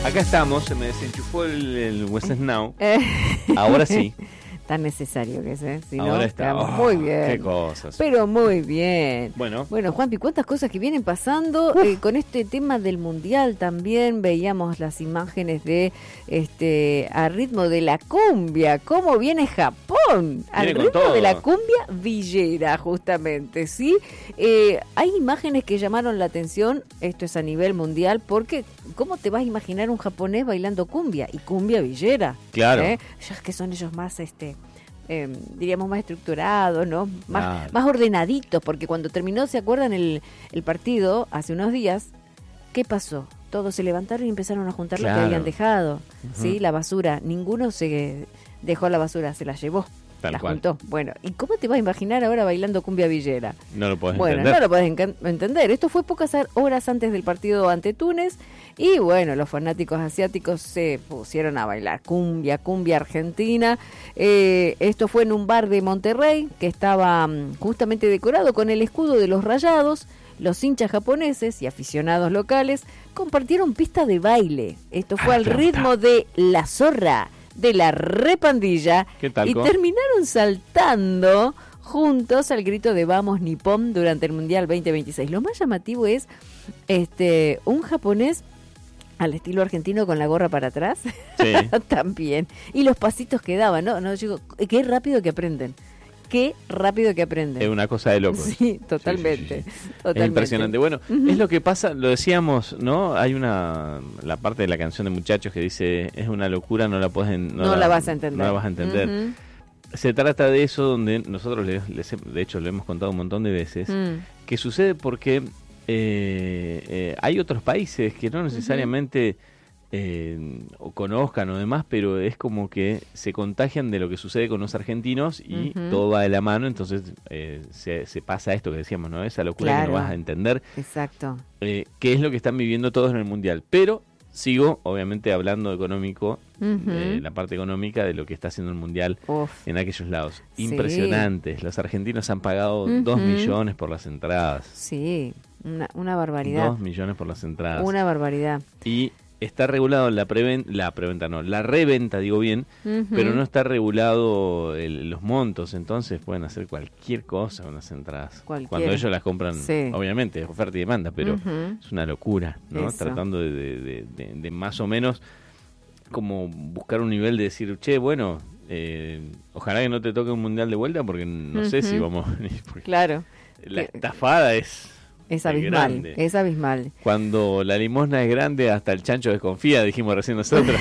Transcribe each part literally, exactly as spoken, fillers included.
Acá estamos, se me desenchufó el, el West Now. Ahora sí. Tan necesario que es, ¿eh? Si Ahora no, está. Oh, muy bien. Qué cosas. Pero muy bien. Bueno. Bueno, Juanpi, cuántas cosas que vienen pasando eh, con este tema del mundial. También veíamos las imágenes de este a ritmo de la cumbia. ¿Cómo viene Japón? Al Viene ritmo con todo. de la cumbia villera, justamente, ¿sí? Eh, hay imágenes que llamaron la atención. Esto es a nivel mundial, porque ¿cómo te vas a imaginar un japonés bailando cumbia? Y cumbia villera. Claro. ¿Eh? Ya que son ellos más, este... Eh, diríamos más estructurados, ¿no? Más, Claro. más ordenaditos, porque cuando terminó, ¿se acuerdan el, el partido hace unos días? ¿Qué pasó? Todos se levantaron y empezaron a juntar Claro. lo que habían dejado, Ujú. ¿sí? La basura, ninguno se dejó la basura, se la llevó, Tal la cual. juntó. Bueno, ¿y cómo te vas a imaginar ahora bailando cumbia villera? No lo podés Bueno, entender. no lo podés encan- entender. Esto fue pocas horas antes del partido ante Túnez y bueno, los fanáticos asiáticos se pusieron a bailar cumbia, cumbia argentina. Eh, esto fue en un bar de Monterrey que estaba mm, justamente decorado con el escudo de los Rayados. Los hinchas japoneses y aficionados locales compartieron pista de baile. Esto fue Ah, al claro. ritmo de La Zorra, de la Repandilla, ¿Qué tal, y co? terminaron saltando juntos al grito de Vamos Nippon durante el Mundial veinte veintiséis. Lo más llamativo es este un japonés al estilo argentino con la gorra para atrás, Sí. también, y los pasitos que daban, ¿no? no digo, qué rápido que aprenden, qué rápido que aprenden. Es una cosa de locos. Sí, totalmente, Sí, sí, sí, sí. totalmente. Es impresionante. Bueno, Ujú. es lo que pasa, lo decíamos, ¿no? Hay una, la parte de la canción de Muchachos que dice, es una locura, no la puedes en- No la vas a entender. No la vas a entender. Ujú. Se trata de eso donde nosotros, les, les he- de hecho, lo hemos contado un montón de veces, Mm. que sucede porque eh, eh, hay otros países que no necesariamente eh, o conozcan o demás, pero es como que se contagian de lo que sucede con los argentinos y Ujú. todo va de la mano, entonces eh, se, se pasa esto que decíamos, ¿no? Esa locura que Claro. no vas a entender, Exacto. eh, qué es lo que están viviendo todos en el Mundial. Pero sigo, obviamente, hablando económico, Ujú. de la parte económica de lo que está haciendo el Mundial Uf. en aquellos lados. Sí. Impresionantes. Los argentinos han pagado Ujú. dos millones por las entradas. Sí, una, una barbaridad. Dos millones por las entradas. Una barbaridad. Y está regulado la preventa, la preventa no, la reventa, digo bien, Ujú. pero no está regulado el- los montos, entonces pueden hacer cualquier cosa con las entradas. Cualquiera. Cuando ellos las compran, Sí. obviamente, es oferta y demanda, pero Ujú. es una locura, ¿no? Eso. Tratando de, de- de- de- de más o menos como buscar un nivel de decir, che, bueno, eh, ojalá que no te toque un mundial de vuelta porque no sé Ujú. si vamos a venir. Porque Claro, la que- estafada es... es es abismal, grande. es abismal. Cuando la limosna es grande, hasta el chancho desconfía, dijimos recién nosotros.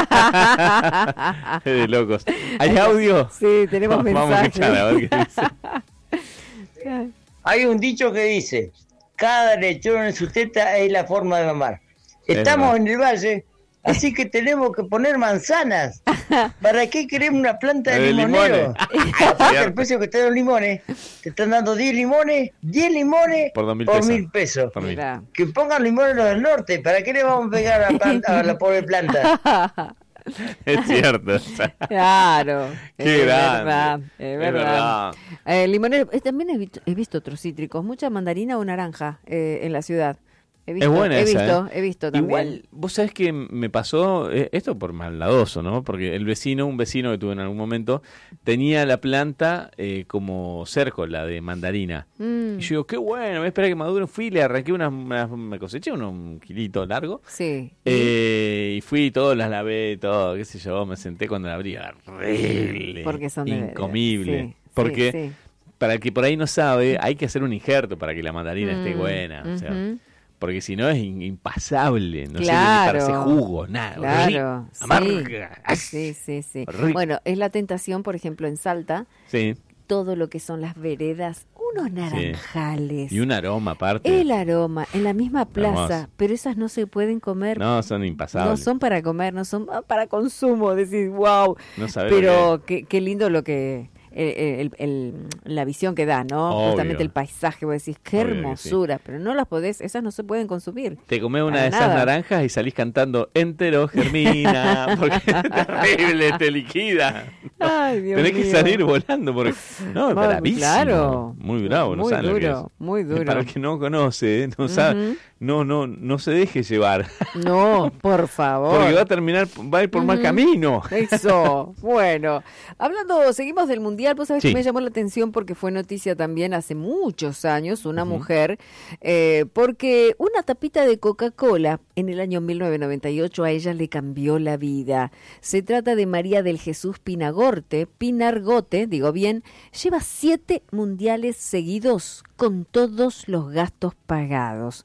Es de locos. ¿Hay audio? Sí, tenemos Vamos a mensajes. escuchar a ver qué dice. Hay un dicho que dice, cada lechón en su teta es la forma de mamar. Estamos verdad. en el valle, así que tenemos que poner manzanas. ¿Para qué queremos una planta de De limonero? limones. Aparte el precio que están los limones, te están dando diez limones, diez limones Por dos mil pesos. mil pesos. Por mil. Mira. Que pongan limones los del norte, ¿para qué le vamos a pegar a la, planta- a la pobre planta? Es cierto. o sea, Claro, Qué es grande. verdad, es Es verdad. verdad. Eh, limonero, eh, también he visto, he visto otros cítricos, mucha mandarina o naranja eh, en la ciudad. He visto, buena he esa, visto, ¿eh? he visto también. Igual, vos sabés que me pasó, eh, esto por maldadoso, ¿no? Porque el vecino, un vecino que tuve en algún momento, tenía la planta eh, como cerco, la de mandarina. Mm, Y yo digo, qué bueno, voy a esperar que madure. Fui y le arranqué unas, unas- me coseché uno, un kilito largo. sí. Eh, y fui y todo, las lavé, todo, qué sé yo, me senté cuando la abrí, horrible, Porque son de- incomible. sí, porque sí, sí. para el que por ahí no sabe, hay que hacer un injerto para que la mandarina esté Mm, buena, o sea, ujú. porque si no es in- impasable, no Claro. sirve ni para hacer jugo, nada, Claro, horrible, sí. amarga. Ay, Sí, sí, sí. Horrible. Bueno, es la tentación, por ejemplo, en Salta, sí, todo lo que son las veredas, unos naranjales. y un aroma aparte. El aroma, en la misma plaza, Hermoso. pero esas no se pueden comer. No, son No impasables. son para comer, no son ah, para consumo, decís, wow. No sabés lo Pero qué, qué lindo lo que el, el, el, la visión que da, ¿no? Obvio. Justamente el paisaje, vos decís, qué Obvio que hermosura, sí. Pero no las podés, esas no se pueden consumir. Te comés una Para de esas nada. naranjas y salís cantando entero, germina, porque es terrible, te liquida. No, Ay, Dios tenés mío. que salir volando porque no, es Muy bravísimo. claro. Muy bravo, no Muy saben lo que duro, es. muy duro. Para el que no conoce, ¿eh? no sabe, Ujú. no, no, no se deje llevar. No, por favor. Porque va a terminar, va a ir por mal Ujú. camino. Eso, bueno. Hablando, seguimos del Mundial, vos sabés Sí. que me llamó la atención porque fue noticia también hace muchos años, una Ujú. mujer, eh, porque una tapita de Coca-Cola en el año mil novecientos noventa y ocho a ella le cambió la vida. Se trata de María del Jesús Pinagorte, Pinargote, digo bien, lleva siete mundiales seguidos con todos los gastos pagados.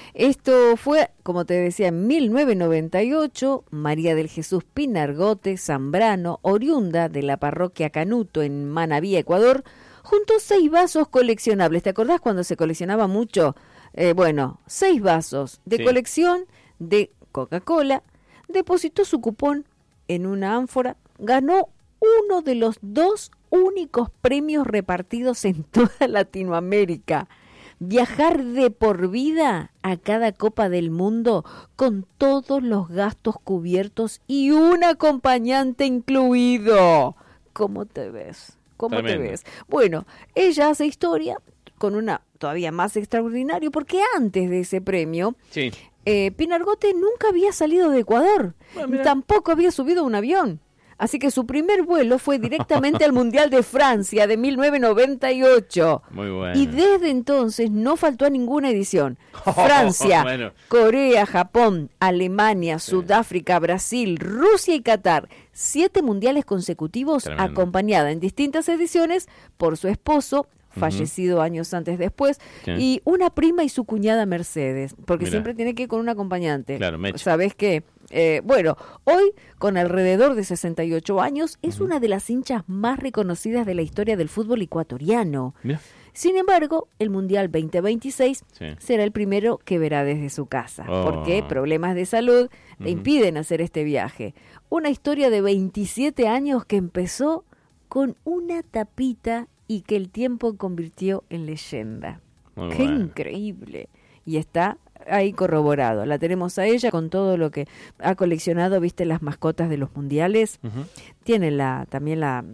Esto fue, como te decía, en mil novecientos noventa y ocho, María del Jesús Pinargote Zambrano, oriunda de la parroquia Canuto en Manabí, Ecuador, juntó seis vasos coleccionables. ¿Te acordás cuando se coleccionaba mucho? Eh, bueno, seis vasos de Sí. colección de Coca-Cola, depositó su cupón en una ánfora, ganó uno de los dos únicos premios repartidos en toda Latinoamérica. Viajar de por vida a cada Copa del Mundo con todos los gastos cubiertos y un acompañante incluido. ¿Cómo te ves? ¿Cómo Tremendo. te ves? Bueno, ella hace historia con una todavía más extraordinario porque antes de ese premio, Sí. eh, Pinargote nunca había salido de Ecuador, Bueno, mira. tampoco había subido a un avión. Así que su primer vuelo fue directamente al Mundial de Francia de mil novecientos noventa y ocho. Muy bueno. Y desde entonces no faltó a ninguna edición. Francia, Bueno. Corea, Japón, Alemania, Sudáfrica, Brasil, Rusia y Qatar. Siete mundiales consecutivos, Tremendo. acompañada en distintas ediciones por su esposo, fallecido años antes después, Sí. y una prima y su cuñada Mercedes, porque Mirá. siempre tiene que ir con un acompañante. Claro, Mecha. ¿Sabés qué? Eh, bueno, hoy, con alrededor de sesenta y ocho años, es una de las hinchas más reconocidas de la historia del fútbol ecuatoriano. Mirá. Sin embargo, el Mundial veinte veintiséis Sí. será el primero que verá desde su casa, Oh. porque problemas de salud le Ujú. impiden hacer este viaje. Una historia de veintisiete años que empezó con una tapita y que el tiempo convirtió en leyenda. Muy ¡Qué bueno. increíble! Y está ahí corroborado. La tenemos a ella con todo lo que ha coleccionado, viste, las mascotas de los mundiales. Ujú. Tiene la también la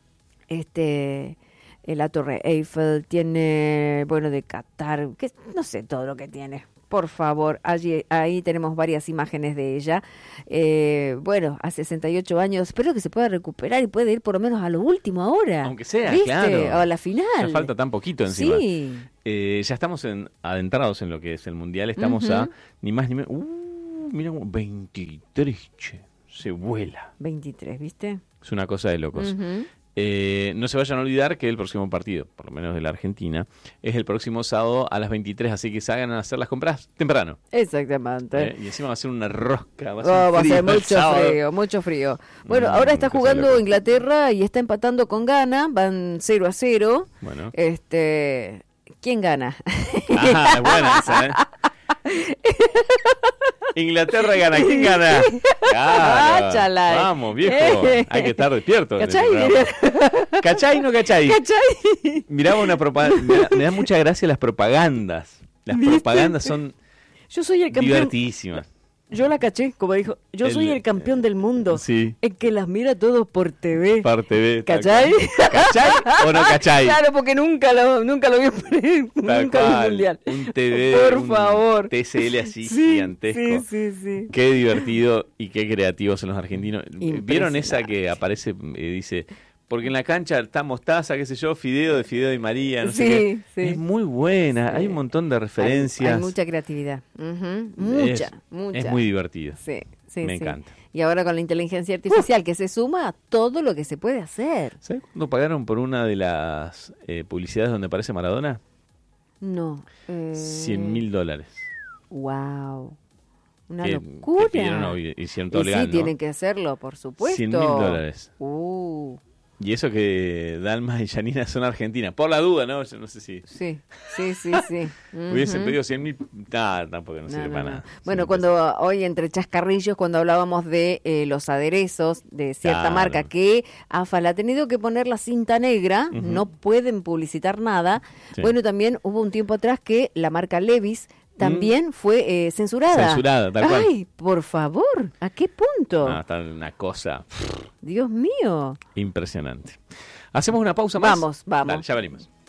este eh, la Torre Eiffel, tiene, bueno, de Qatar, que no sé todo lo que tiene. Por favor, allí ahí tenemos varias imágenes de ella. Eh, bueno, a sesenta y ocho años, espero que se pueda recuperar y puede ir por lo menos a lo último ahora. Aunque sea, ¿viste? claro. O a la final. Ya falta tan poquito encima. Sí. Eh, ya estamos en, adentrados en lo que es el Mundial. Estamos Ujú. a ni más ni menos. Uh, mira, como veintitrés, che. Se vuela. veintitrés, ¿viste? Es una cosa de locos. Ujú. Eh, no se vayan a olvidar que el próximo partido, por lo menos de la Argentina, es el próximo sábado a las veintitrés, así que salgan a hacer las compras temprano. Exactamente. Eh, y encima va a ser una rosca, va a Oh, ser, va a frío ser el mucho sábado. frío, mucho frío. Bueno, Mm, ahora está cosa de jugando loco. Inglaterra y está empatando con Ghana, van cero a cero. Bueno. Este, ¿quién gana? Ajá, es buena esa, ¿eh? Inglaterra gana, ¿quién gana? Claro. Áchala. Vamos, viejo, hay que estar despierto. en este ¿Cachai? programa. ¿Cachai no cachai? ¿Cachai? Miraba una propaganda, me, da- me da mucha gracia las propagandas. Las ¿Viste? propagandas son Yo soy el campeón. divertidísimas. Yo la caché, como dijo, yo El- soy el campeón del mundo. Sí. El que las mira todos por T V. Parte B. tal ¿Cachai? cual. ¿Cachai o no cachai? Claro, porque nunca lo, nunca lo vi Tal nunca vi cual. mundial. Un T V, Por un favor. T S L así Sí, gigantesco. Sí, sí, sí. Qué divertido y qué creativos son los argentinos. ¿Vieron esa que Impresionante. aparece, eh, dice, porque en la cancha está mostaza, qué sé yo, fideo de Fideo y María, no sé Sí, qué? sí. Es muy buena, Sí. hay un montón de Hay, referencias. hay mucha creatividad. Ujú, Mucha, es, mucha. Es muy divertido. Sí, sí, Me sí. encanta. Y ahora con la inteligencia artificial que se suma a todo lo que se puede hacer. ¿Sabes cuándo pagaron por una de las eh, publicidades donde aparece Maradona? No. Eh, cien mil dólares. Wow. Una Que- locura. que pidieron, no, hicieron todo Y legal, sí, ¿no? tienen que hacerlo, por supuesto. cien mil dólares. Uh, Y eso que Dalma y Janina son argentinas. Por la duda, ¿no? Yo no sé si... Sí, sí, sí, sí. Hubiesen Ujú. pedido cien mil... Nah, tampoco no, No, sirve no, para no. nada. Bueno, cien mil cuando hoy entre chascarrillos, cuando hablábamos de eh, los aderezos de cierta Claro. marca, que AFA le ha tenido que poner la cinta negra, Ujú. no pueden publicitar nada. Sí. Bueno, también hubo un tiempo atrás que la marca Levi's también Mm. fue eh, censurada. Censurada, tal cual. Ay, por favor, ¿a qué punto? No, está una cosa Dios mío. impresionante. Hacemos una pausa más. Vamos, vamos. Dale, ya venimos.